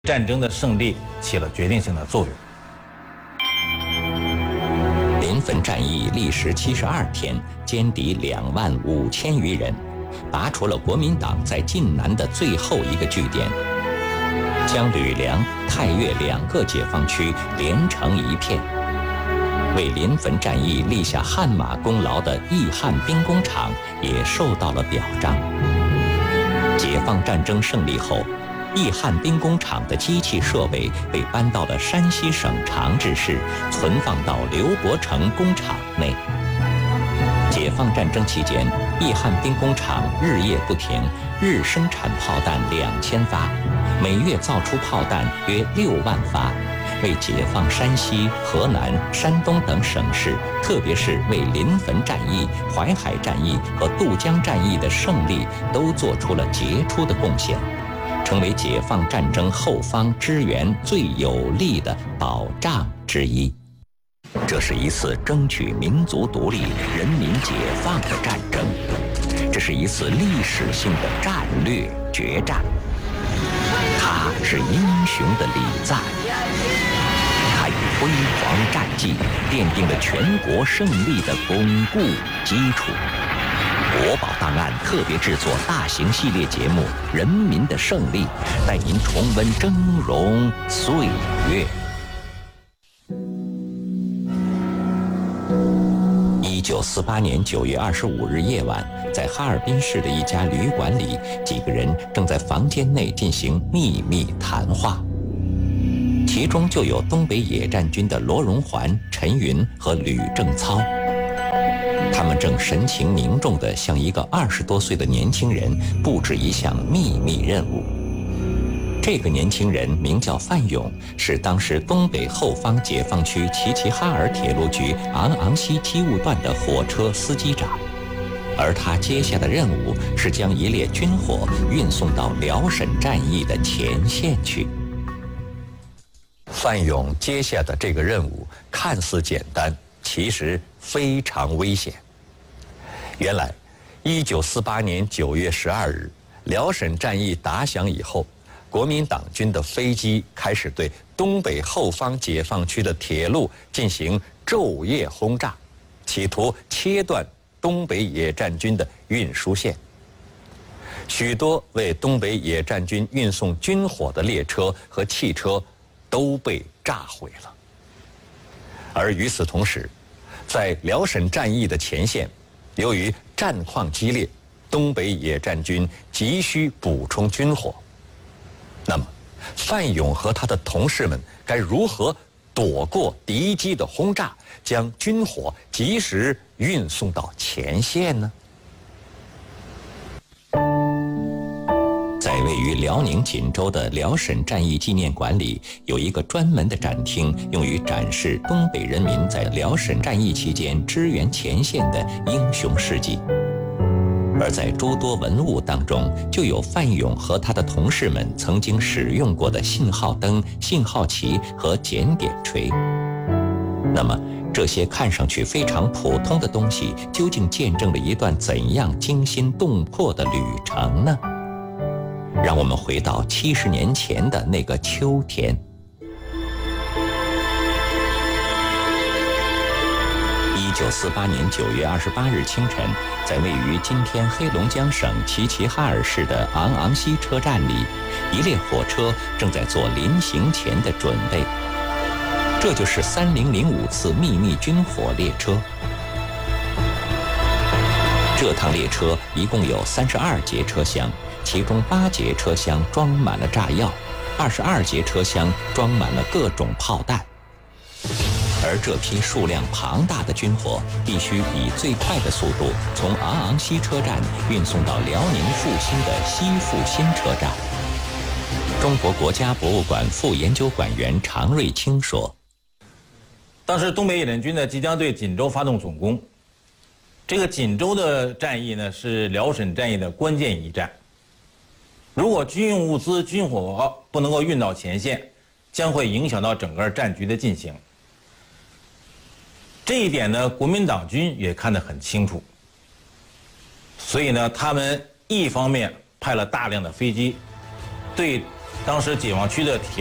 战争的胜利起了决定性的作用。 临汾战役历时72天，歼敌25000余人，拔除了国民党在晋南的最后一个据点，将吕梁、太岳2个解放区连成一片。为临汾战役立下汗马功劳的义汉兵工厂也受到了表彰。解放战争胜利后，义汉兵工厂的机器设备被搬到了山西省长治市，存放到刘伯承工厂内。解放战争期间，义汉兵工厂日夜不停，日生产炮弹2000发，每月造出炮弹约6万发，为解放山西、河南、山东等省市，特别是为临汾战役、淮海战役和渡江战役的胜利，都做出了杰出的贡献，成为解放战争后方支援最有力的保障之一。这是一次争取民族独立、人民解放的战争，这是一次历史性的战略决战。它是英雄的礼赞，它以辉煌战绩奠定了全国胜利的巩固基础。国宝档案特别制作大型系列节目《人民的胜利》，带您重温峥嵘岁月。1948年9月25日夜晚，在哈尔滨市的一家旅馆里，几个人正在房间内进行秘密谈话，其中就有东北野战军的罗荣桓、陈云和吕正操。他们正神情凝重地向一个20多岁的年轻人布置一项秘密任务。这个年轻人名叫范勇，是当时东北后方解放区齐齐哈尔铁路局昂昂西机务段的火车司机长，而他接下的任务是将一列军火运送到辽沈战役的前线去。范勇接下的这个任务看似简单，其实非常危险。原来1948年9月12日，辽沈战役打响以后，国民党军的飞机开始对东北后方解放区的铁路进行昼夜轰炸，企图切断东北野战军的运输线。许多为东北野战军运送军火的列车和汽车都被炸毁了。而与此同时，在辽沈战役的前线，由于战况激烈，东北野战军急需补充军火。那么，范勇和他的同事们该如何躲过敌机的轰炸，将军火及时运送到前线呢？在位于辽宁锦州的辽沈战役纪念馆里，有一个专门的展厅，用于展示东北人民在辽沈战役期间支援前线的英雄事迹。而在诸多文物当中，就有范勇和他的同事们曾经使用过的信号灯、信号旗和检点锤。那么，这些看上去非常普通的东西，究竟见证了一段怎样惊心动魄的旅程呢？让我们回到70年前的那个秋天。1948年9月28日清晨，在位于今天黑龙江省齐齐哈尔市的昂昂西车站里，一列火车正在做临行前的准备。这就是3005次秘密军火列车。这趟列车一共有32节车厢，其中8节车厢装满了炸药，22节车厢装满了各种炮弹。而这批数量庞大的军火必须以最快的速度从昂昂西车站运送到辽宁阜新的西阜新车站。中国国家博物馆副研究馆员常瑞清说：“ 当时东北野战军呢即将对锦州发动总攻，这个锦州的战役呢是辽沈战役的关键一战。如果军用物资、军火不能够运到前线，将会影响到整个战局的进行。这一点呢，国民党军也看得很清楚，所以呢，他们一方面派了大量的飞机，对当时解放区的铁